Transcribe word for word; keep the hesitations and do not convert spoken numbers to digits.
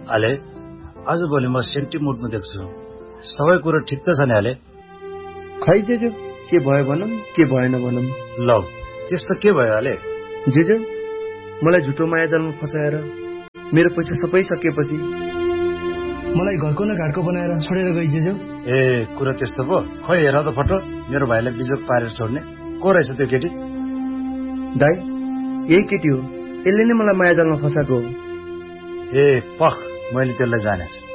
आले आजभोलि म सेन्टी मुडमा देख्छु। सबै कुरो ठिक त छ नि आले? खै जेजो, के भयो भनौँ के भएन भनौँ। ल त्यस्तो के भयो आले? जेजो, मलाई झुटो माया जालमा फसाएर मेरो पैसा सबै सकेपछि मलाई घरको न घाटको बनाएर छोडेर गई जेजो। ए कुरा त्यस्तो पो? खै हेर त फोटो, मेरो भाइलाई बिजोग पारेर छोड्ने। को रहेछ त्यो केटी? दाइ, यही केटी हो। यसले नै मलाई माया जालमा फसाएको हो। ए पख, मैले त्यसलाई जानेछु।